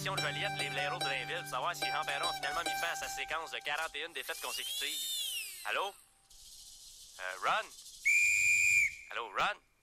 l'émission de Joliette, les blaireaux de Blainville, pour savoir si Jean Perron a finalement mis fin à sa séquence de 41 défaites consécutives. Allô? Ron? Allô, Ron?